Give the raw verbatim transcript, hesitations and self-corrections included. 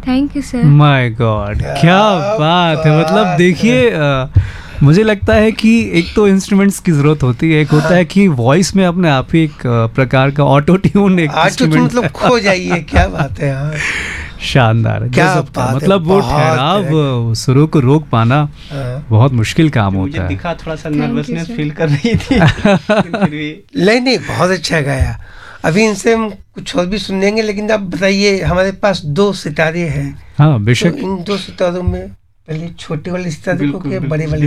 Thank you sir. My God, क्या बात है। मतलब देखिए, अ, मुझे लगता है कि एक तो इंस्ट्रूमेंट्स की जरूरत होती है, एक होता है कि वॉइस में अपने आप ही एक अ, प्रकार का ऑटो ट्यून एक आज तो तुम इंस्ट्रूमेंट मतलब खो जाइए, क्या बात है। हाँ, शानदार, क्या गजब का। बात है, मतलब वो बहुत ठहराव, तरह सुरों को रोक पाना हाँ। बहुत मुश्किल काम मुझे होता है। दिखा थोड़ा सा Thank you, nervousness sir. Feel कर रही थी, लेकिन फिर भी नहीं नहीं, बहुत अच्छा गाया। अभी इनसे हम कुछ और भी सुनेंगे, लेकिन आप बताइए, हमारे पास दो सितारे हैं, हाँ तो बेशक। इन दो सितारों में पहले छोटे वाले सितारे को बिल्कुल, क्या बिल्कुल। बड़े वाले